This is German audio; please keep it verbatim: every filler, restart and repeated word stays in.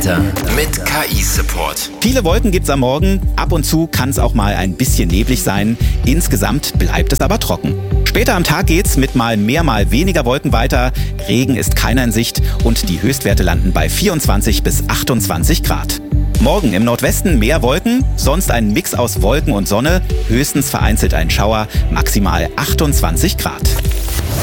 Wetter mit K I-Support. Viele Wolken gibt's am Morgen. Ab und zu kann es auch mal ein bisschen neblig sein. Insgesamt bleibt es aber trocken. Später am Tag geht's mit mal mehr, mal weniger Wolken weiter. Regen ist keiner in Sicht und die Höchstwerte landen bei vierundzwanzig bis achtundzwanzig Grad. Morgen im Nordwesten mehr Wolken, sonst ein Mix aus Wolken und Sonne, höchstens vereinzelt ein Schauer, maximal achtundzwanzig Grad.